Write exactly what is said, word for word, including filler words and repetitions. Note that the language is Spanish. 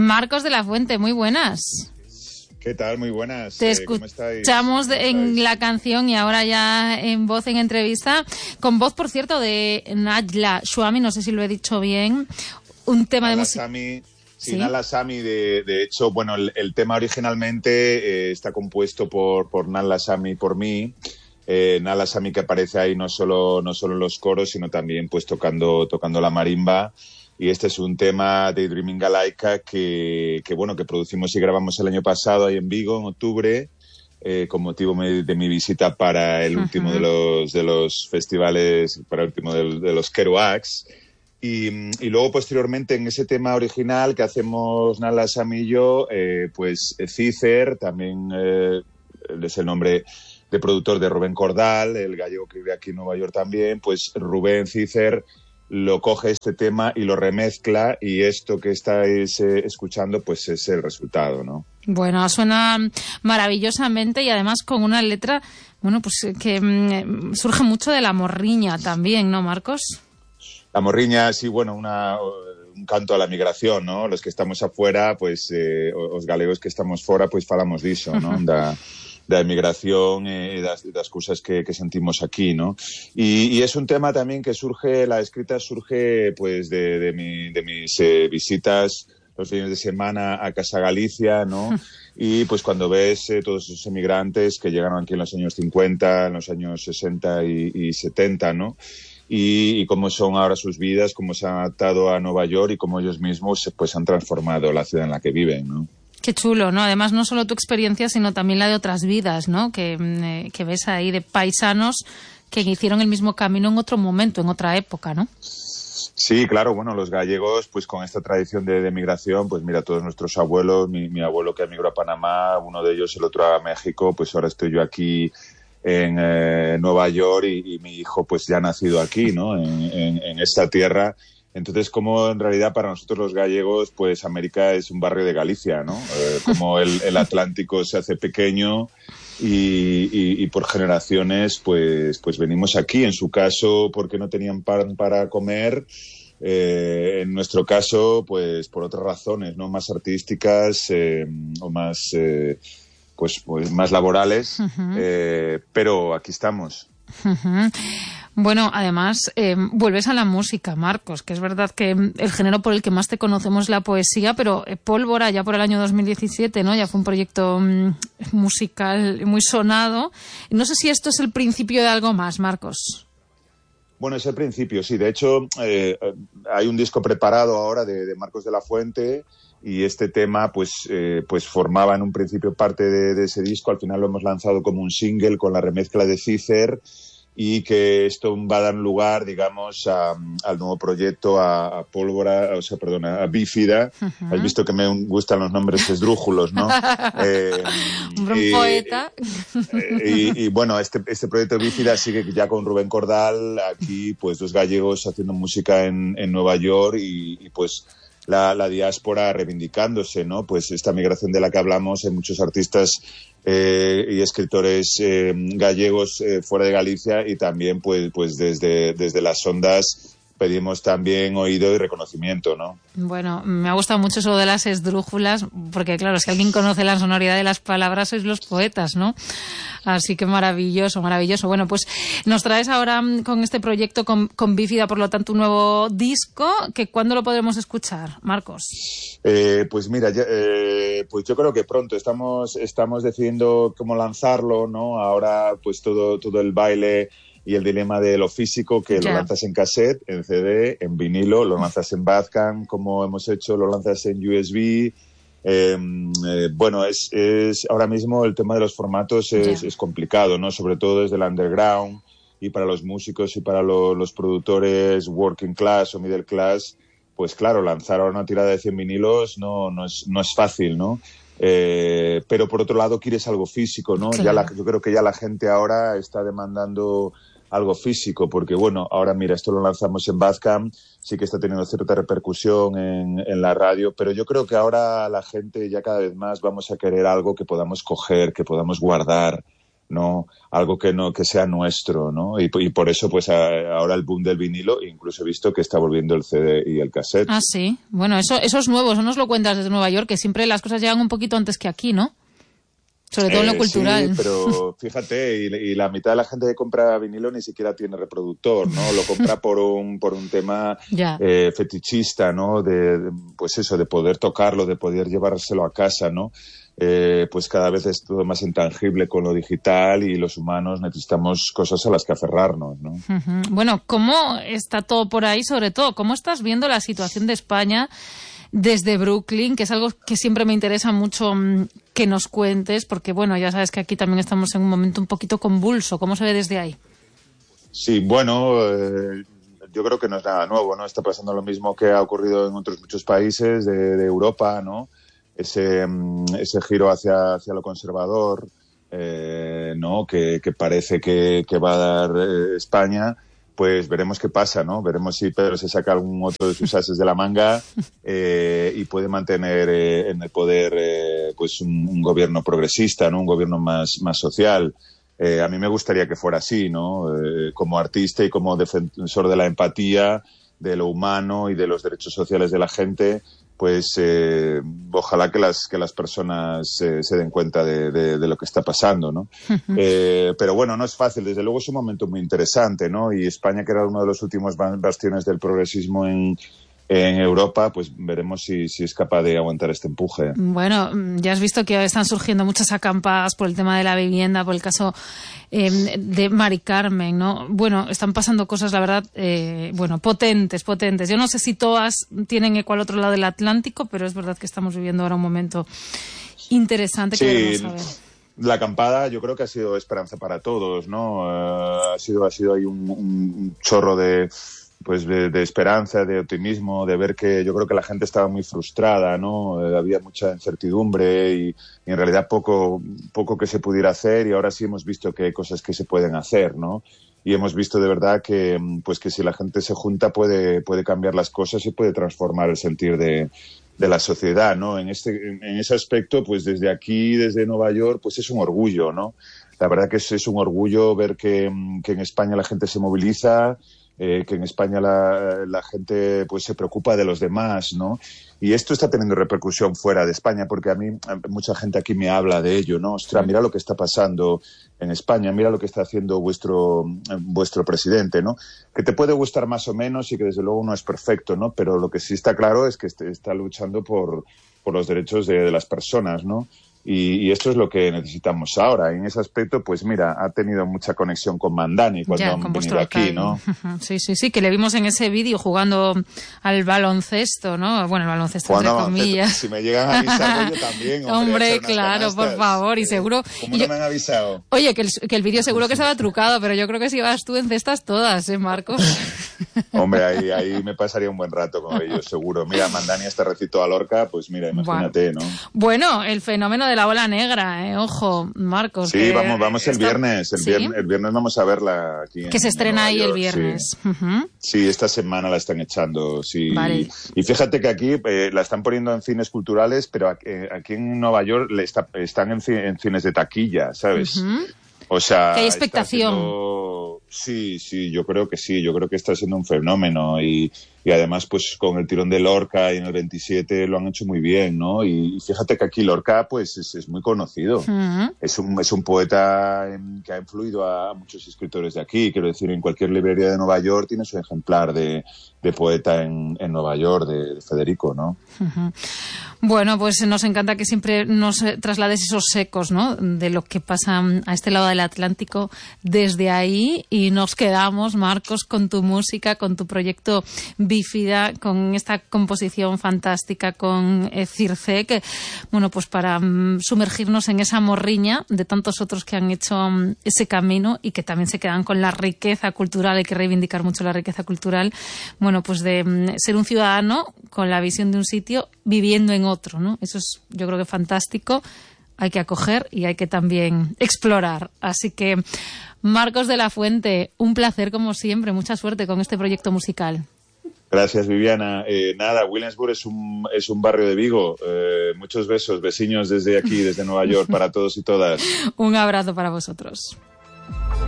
Marcos de la Fuente, muy buenas. ¿Qué tal? Muy buenas. Te eh, ¿cómo estáis? escuchamos ¿Cómo en estáis? la canción y ahora ya en voz en entrevista, con voz, por cierto, de Najla Shuami, no sé si lo he dicho bien, un tema de música. Sami, sí, ¿Sí? Nala Sami, de, de hecho, bueno, el, el tema originalmente eh, está compuesto por, por Nala Sami y por mí. Eh, Nala Sami, que aparece ahí no solo, no solo en los coros, sino también pues tocando, tocando la marimba. Y este es un tema de Dreaming Galaika que, que, bueno, que producimos y grabamos el año pasado ahí en Vigo, en octubre, eh, con motivo de mi visita para el último uh-huh. de los de los festivales, para el último de, de los Kerouacs. Y, y luego, posteriormente, en ese tema original que hacemos Nala Sami y yo, eh, pues Cícer, también eh, es el nombre de productor de Rubén Cordal, el gallego que vive aquí en Nueva York también, pues Rubén Cícer lo coge este tema y lo remezcla, y esto que estáis eh, escuchando pues es el resultado, ¿no? Bueno, suena maravillosamente y además con una letra, bueno, pues que mm, surge mucho de la morriña también, ¿no, Marcos? La morriña, sí, bueno, una, un canto a la migración, ¿no? Los que estamos afuera, pues, eh, os galegos que estamos fora, pues falamos diso, ¿no? Da, da emigración e eh, das, das cousas que, que sentimos aquí, ¿no? Y, y es un tema también que surge, la escrita surge, pues, de, de, mi, de mis eh, visitas los fines de semana a Casa Galicia, ¿no? Y pues cuando ves eh, todos esos emigrantes que llegaron aquí en los años cincuenta, en los años sesenta y, y setenta, ¿no? Y, y cómo son ahora sus vidas, cómo se han adaptado a Nueva York y cómo ellos mismos pues han transformado la ciudad en la que viven, ¿no? Qué chulo, ¿no? Además, no solo tu experiencia, sino también la de otras vidas, ¿no? Que, eh, que ves ahí de paisanos que hicieron el mismo camino en otro momento, en otra época, ¿no? Sí, claro, bueno, los gallegos, pues con esta tradición de, de migración, pues mira, todos nuestros abuelos, mi, mi abuelo que emigró a Panamá, uno de ellos, el otro a México, pues ahora estoy yo aquí en eh, Nueva York y, y mi hijo pues ya ha nacido aquí, ¿no? En, en, en esta tierra. Entonces, como en realidad para nosotros los gallegos, pues América es un barrio de Galicia, ¿no? Eh, como el, el Atlántico se hace pequeño y, y, y por generaciones, pues, pues venimos aquí. En su caso, porque no tenían pan para comer. Eh, en nuestro caso, pues por otras razones, ¿no? Más artísticas eh, o más, eh, pues, pues más laborales. Uh-huh. Eh, pero aquí estamos. Uh-huh. Bueno, además, eh, vuelves a la música, Marcos, que es verdad que el género por el que más te conocemos es la poesía, pero eh, Pólvora, ya por el año dos mil diecisiete, ¿no? Ya fue un proyecto mm, musical muy sonado. No sé si esto es el principio de algo más, Marcos. Bueno, es el principio, sí. De hecho, eh, hay un disco preparado ahora de, de Marcos de la Fuente, y este tema pues, eh, pues formaba en un principio parte de, de ese disco. Al final lo hemos lanzado como un single con la remezcla de Cícer, y que esto va a dar lugar, digamos, a, al nuevo proyecto, a, a Pólvora, o sea, perdona, a Bífida. Uh-huh. Has visto que me gustan los nombres esdrújulos, ¿no? eh, Un y, poeta. Y, y bueno, este, este proyecto Bífida sigue ya con Rubén Cordal, aquí pues dos gallegos haciendo música en, en Nueva York, y, y pues la, la diáspora reivindicándose, ¿no? Pues esta migración de la que hablamos, hay muchos artistas eh, y escritores eh, gallegos eh, fuera de Galicia, y también pues, pues desde, desde las ondas pedimos también oído y reconocimiento, ¿no? Bueno, me ha gustado mucho eso de las esdrújulas, porque claro, si alguien conoce la sonoridad de las palabras sois los poetas, ¿no? Así que maravilloso, maravilloso. Bueno, pues nos traes ahora con este proyecto con, con Bífida, por lo tanto, un nuevo disco, que ¿cuándo lo podremos escuchar, Marcos? Eh, pues mira, ya, eh, pues yo creo que pronto estamos, estamos decidiendo cómo lanzarlo, ¿no? Ahora pues todo, todo el baile y el dilema de lo físico, que yeah. lo lanzas en cassette, en C D, en vinilo, lo lanzas en Bandcamp, como hemos hecho, lo lanzas en U S B. Eh, eh, bueno, es, es ahora mismo el tema de los formatos es, yeah. es complicado, ¿no? Sobre todo desde el underground, y para los músicos y para lo, los productores working class o middle class, pues claro, lanzar ahora una tirada de cien vinilos no, no, es, no es fácil, ¿no? Eh, pero por otro lado quieres algo físico, ¿no? Claro. Ya la, yo creo que ya la gente ahora está demandando algo físico, porque bueno, ahora mira, esto lo lanzamos en Bandcamp, sí que está teniendo cierta repercusión en, en la radio, pero yo creo que ahora la gente ya cada vez más vamos a querer algo que podamos coger, que podamos guardar, no algo que no que sea nuestro, ¿no? Y, y por eso pues a, ahora el boom del vinilo, incluso he visto que está volviendo el C D y el cassette. Ah, sí. Bueno, eso eso es nuevo, eso nos lo cuentas desde Nueva York, que siempre las cosas llegan un poquito antes que aquí, ¿no? Sobre todo en lo eh, cultural. Sí, pero fíjate, y, y la mitad de la gente que compra vinilo ni siquiera tiene reproductor, ¿no? Lo compra por un por un tema eh, fetichista, ¿no? De, de, pues eso, de poder tocarlo, de poder llevárselo a casa, ¿no? Eh, pues cada vez es todo más intangible con lo digital y los humanos necesitamos cosas a las que aferrarnos, ¿no? Uh-huh. Bueno, ¿cómo está todo por ahí? Sobre todo, ¿cómo estás viendo la situación de España desde Brooklyn? Que es algo que siempre me interesa mucho mmm, que nos cuentes, porque bueno, ya sabes que aquí también estamos en un momento un poquito convulso. ¿Cómo se ve desde ahí? Sí, bueno, eh, yo creo que no es nada nuevo, ¿no? Está pasando lo mismo que ha ocurrido en otros muchos países de, de Europa, ¿no? Ese, ese giro hacia, hacia lo conservador, eh, ¿no? Que, que parece que, que va a dar eh, España, pues veremos qué pasa, ¿no? Veremos si Pedro se saca algún otro de sus ases de la manga eh, y puede mantener eh, en el poder eh, pues un, un gobierno progresista, ¿no? Un gobierno más, más social. Eh, a mí me gustaría que fuera así, ¿no? Eh, como artista y como defensor de la empatía, de lo humano y de los derechos sociales de la gente, pues eh, ojalá que las que las personas eh, se den cuenta de, de, de lo que está pasando, ¿no? Uh-huh. Eh, pero bueno, no es fácil. Desde luego es un momento muy interesante, ¿no? Y España, que era uno de los últimos bastiones del progresismo en, en Europa, pues veremos si, si es capaz de aguantar este empuje. Bueno, ya has visto que están surgiendo muchas acampadas por el tema de la vivienda, por el caso eh, de Mari Carmen, ¿no? Bueno, están pasando cosas, la verdad, eh, bueno, potentes, potentes. Yo no sé si todas tienen eco al otro lado del Atlántico, pero es verdad que estamos viviendo ahora un momento interesante que sí. debemos saber. La acampada yo creo que ha sido esperanza para todos, ¿no? Uh, ha sido ha sido ahí un, un chorro de pues de, de esperanza, de optimismo, de ver que yo creo que la gente estaba muy frustrada, ¿no? Eh, había mucha incertidumbre y, y en realidad poco poco que se pudiera hacer, y ahora sí hemos visto que hay cosas que se pueden hacer, ¿no? Y hemos visto de verdad que pues que si la gente se junta puede puede cambiar las cosas y puede transformar el sentir de de la sociedad, ¿no? En este en ese aspecto, pues desde aquí, desde Nueva York, pues es un orgullo, ¿no? La verdad que es, es un orgullo ver que, que en España la gente se moviliza, eh, que en España la, la gente pues se preocupa de los demás, ¿no? Y esto está teniendo repercusión fuera de España, porque a mí mucha gente aquí me habla de ello, ¿no? Ostras, mira lo que está pasando en España, mira lo que está haciendo vuestro vuestro presidente, ¿no? Que te puede gustar más o menos y que desde luego no es perfecto, ¿no? Pero lo que sí está claro es que está luchando por, por los derechos de, de las personas, ¿no? Y, y esto es lo que necesitamos ahora. En ese aspecto, pues mira, ha tenido mucha conexión con Mandani cuando ya, han venido aquí, ¿no? Sí, sí, sí, que le vimos en ese vídeo jugando al baloncesto, ¿no? Bueno, el baloncesto Jugando entre comillas. Si me llegan a avisar, yo también. Hombre, hombre claro, canastas. Por favor, y seguro... ¿Cómo y no yo, me han avisado? Oye, que el, que el vídeo seguro que estaba trucado, pero yo creo que si vas tú en cestas todas, ¿eh, Marcos? Hombre, ahí, ahí me pasaría un buen rato con ellos, seguro. Mira, Mandani hasta recitó a Lorca, pues mira, imagínate, bueno. ¿no? Bueno, el fenómeno de la bola negra, ¿eh? Ojo, Marcos. Sí, vamos, vamos el viernes. El, ¿sí? viernes. el viernes vamos a verla aquí. Que en, se estrena ahí York, el viernes. Sí. Uh-huh. Sí, esta semana la están echando, sí. Vale. Y fíjate que aquí eh, la están poniendo en cines culturales, pero aquí, aquí en Nueva York le está, están en, en cines de taquilla, ¿sabes? Uh-huh. O sea, que hay expectación. Siendo... Sí, sí, yo creo que sí, yo creo que está siendo un fenómeno y, y además pues con el tirón de Lorca y en el veintisiete lo han hecho muy bien, ¿no? Y, y fíjate que aquí Lorca pues es, es muy conocido, uh-huh. es, un, es un poeta en, que ha influido a muchos escritores de aquí, quiero decir, en cualquier librería de Nueva York tiene su ejemplar de, de poeta en, en Nueva York, de, de Federico, ¿no? Uh-huh. Bueno, pues nos encanta que siempre nos traslades esos ecos, ¿no? De lo que pasa a este lado del Atlántico desde ahí, y nos quedamos, Marcos, con tu música, con tu proyecto Bífida, con esta composición fantástica con eh, Circe, que, bueno, pues para um, sumergirnos en esa morriña de tantos otros que han hecho um, ese camino y que también se quedan con la riqueza cultural. Hay que reivindicar mucho la riqueza cultural, bueno, pues de um, ser un ciudadano con la visión de un sitio viviendo en otro, ¿no? Eso es, yo creo que fantástico. Hay que acoger y hay que también explorar. Así que, Marcos de la Fuente, un placer como siempre. Mucha suerte con este proyecto musical. Gracias, Viviana. Eh, nada, Williamsburg es un, es un barrio de Vigo. Eh, muchos besos, vecinos desde aquí, desde Nueva York, para todos y todas. Un abrazo para vosotros.